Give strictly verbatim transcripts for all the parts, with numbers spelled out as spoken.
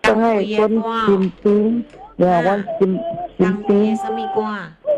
江湖的歌，身边，呀，阮身身边。 什么歌？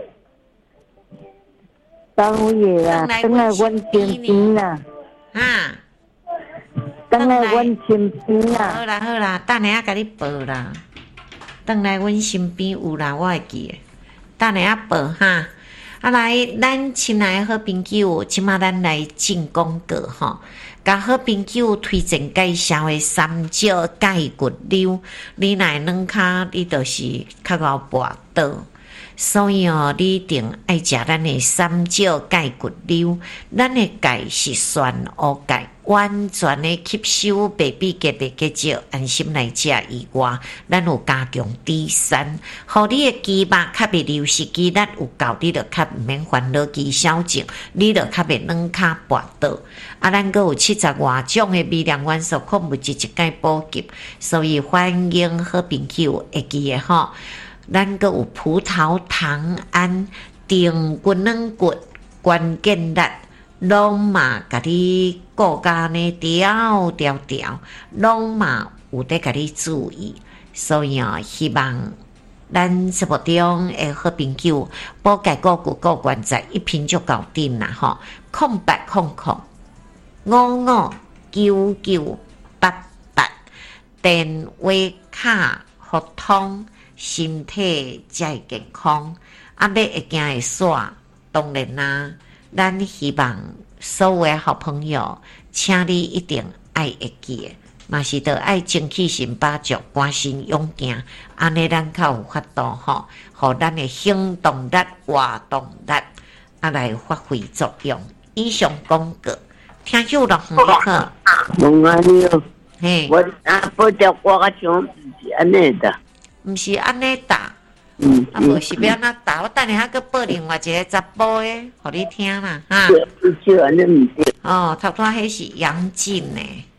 江湖的啦，等来阮身边啦。 哈。 等来阮身边啦。 好啦好啦，等下甲你报啦。等来阮身边有啦，我会记的。等下报哈。啊来，咱亲爱的好朋友，即马咱来进广告吼。甲好朋友推荐介绍的三椒钙骨溜，你来软骹，你就是较敖跋倒。所以哦，你一定爱食咱的三椒钙骨溜。咱的钙是选乌钙，完全的吸收白比结的结石，安心来食以外，咱有加强脂酸，互你的肌肉较袂流失，肌力有够，你就较毋免烦恼肌少症，你就较袂软骹跋倒。啊，咱阁有七十外种的微量元素矿物质一钙补给，所以欢迎好朋友会记的吼。咱阁有葡萄糖胺、丁骨软骨、关键力，拢嘛甲你顾甲呢条条条，拢嘛有得甲你注意。所以哦，希望咱节目中的好朋友，补钙固骨固关节一瓶就搞定啦吼！空白空空，五五九九八八，电话卡互通。身体才会健康，啊！你会行会煞，当然啦。咱希望所有的好朋友，请你一定爱会记，嘛是得爱精气神八足，关心勇行，安尼咱较有法度吼，互咱的行动力、活动力啊来发挥作用。以上广告，听就落红课。 蒙阿妞， 嘿， 我啊不条歌个唱是安尼的。 毋是安尼打， 嗯， 啊无是要安怎打？我等下还佫报另外一个查甫的，互你听啦，哈。 就安尼毋对。 哦，头拄仔迄是杨静诶。